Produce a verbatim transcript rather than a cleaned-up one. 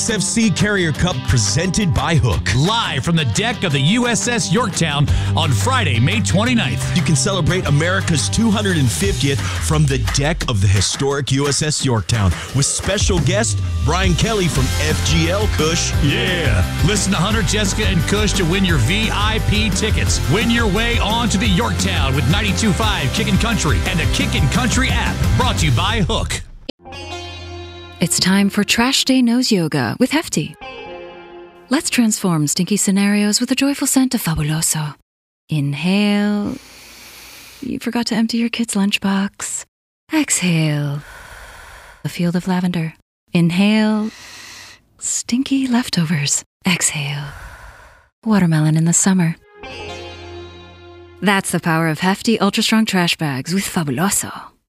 S F C Carrier Cup presented by Hook. Live from the deck of the U S S Yorktown on Friday, May twenty-ninth. You can celebrate America's two hundred fiftieth from the deck of the historic U S S Yorktown with special guest Brian Kelly from F G L Kush. Yeah. Listen to Hunter, Jessica, and Kush to win your V I P tickets. Win your way on to the Yorktown with ninety-two point five Kickin' Country and a Kickin' Country app. Brought to you by Hook. It's time for Trash Day Nose Yoga with Hefty. Let's transform stinky scenarios with a joyful scent of Fabuloso. Inhale. You forgot to empty your kid's lunchbox. Exhale. A field of lavender. Inhale. Stinky leftovers. Exhale. Watermelon in the summer. That's the power of Hefty Ultra Strong Trash Bags with Fabuloso.